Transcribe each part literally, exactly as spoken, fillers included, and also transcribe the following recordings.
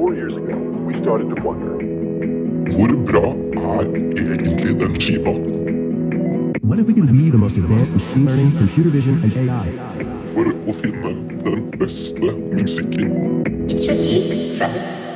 Four years ago, we started to wonder. Hvor bra er egentlig den skiva? What if we can weave the most advanced machine learning, computer vision, and A I? For å finne den beste musikken. Introduce from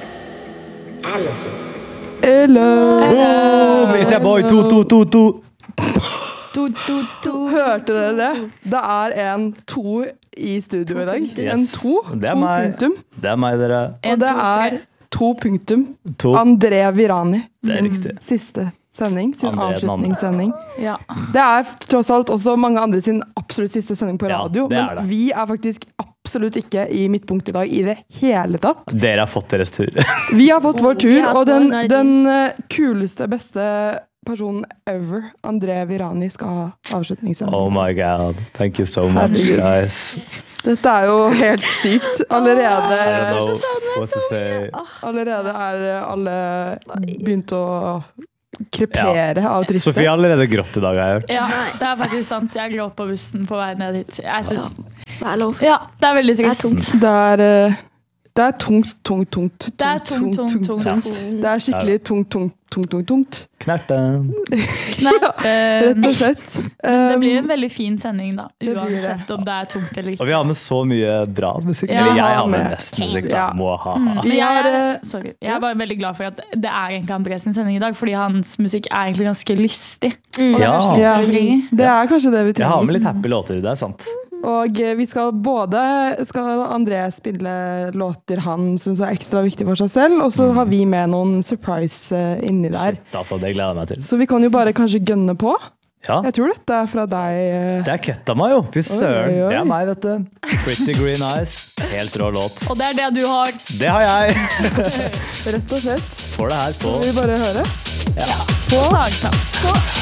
Allison. Hello! Boom! It's a boy, to, to, to, to. To, to, to, Hørte dere det? Det er en to i studio i dag. En Yes. to. Det er to meg. punktum. Det er meg, dere. Og det er to punktum. To. André Virani Det er sin riktig. siste sending, sin André den andre. avslutningssending. Ja. Det er tross alt også mange andre sin absolutt siste sending på Ja, radio, det er men det. vi er faktisk absolutt ikke i midtpunkt i dag i det hele tatt. Dere har fått deres tur. Vi har fått vår Vi tur, har og fått den, vår, nå er det den eh, kuleste, beste personen ever, André Virani, skal ha avslutningssending. Oh my god. Thank you so much, Herregud. guys. Dette er jo helt sykt. I Allerede, don't know what to say. allerede er alle begynt å krepere av triste. Sofie har allerede grått i dag, har jeg hørt. Ja, det er faktisk sant. Jeg gråt på bussen på vei ned hit. Jeg synes, Det er lov. ja, det er veldig Det er trist. tungt. Det er, eh, det er tungt, tungt, tungt. Det er tungt, tungt, tungt. Ja. Det er skikkelig tungt, tungt, tungt, tungt, tungt. Knerten. Knerte. Rett og slett. Det blir Um, en veldig fin sending da, det blir det. uansett om det er tungt eller Og ikke. vi har med så mye bra musikk. Ja, Eller jeg har har med med. mest musikk. Ja. Da. Mwahaha. Men Vi jeg, har, er, eh, sorry, jeg er bare veldig glad for at det er egentlig André sin sending i dag, fordi hans musikk er egentlig ganske lystig. Og det er Ja. kanskje litt Ja. det vi trenger. det er kanskje det vi Jeg har trenger. med litt happy låter, det er sant. Og eh, vi skal både skal André spille låter han synes er ekstra viktig for seg selv, og så har vi med noen surprise eh, inni der. Shit, altså, det gleder jeg meg til. Så vi kan jo bare kanskje gønne på. Ja, Jeg tror dette er fra deg. eh. det er Kettama jo. Fy søren. oi, oi. Det er meg, vet du. Pretty Green Eyes. Helt rå låt. Og det er det du har. Det har jeg. Rett og slett. Får det her på. Skal vi bare høre? Sagplass.